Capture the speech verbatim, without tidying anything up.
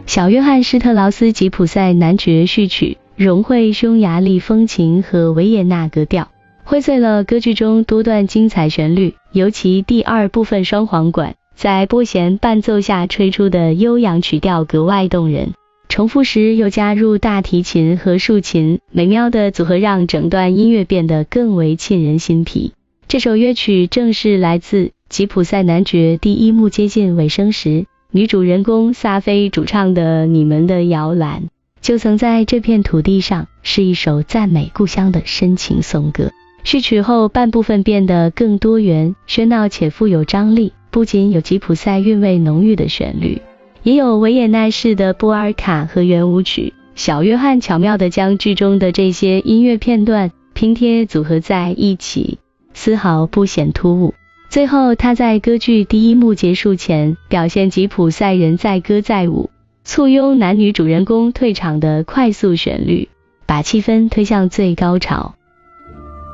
小约翰施特劳斯吉普赛男爵序曲融汇匈牙利风情和维也纳格调，荟萃了歌剧中多段精彩旋律，尤其第二部分双簧管在拨弦伴奏下吹出的悠扬曲调格外动人，重复时又加入大提琴和竖琴，美妙的组合让整段音乐变得更为沁人心脾。这首乐曲正是来自吉普赛男爵第一幕接近尾声时，女主人公萨菲主唱的《你们的摇篮》，就曾在这片土地上，是一首赞美故乡的深情颂歌。序曲后半部分变得更多元、喧闹且富有张力，不仅有吉普赛韵味浓郁的旋律，也有维也纳式的波尔卡和圆舞曲。小约翰巧妙地将剧中的这些音乐片段拼贴组合在一起，丝毫不显突兀。最后他在歌剧第一幕结束前表现吉普赛人载歌载舞，簇拥男女主人公退场的快速旋律，把气氛推向最高潮。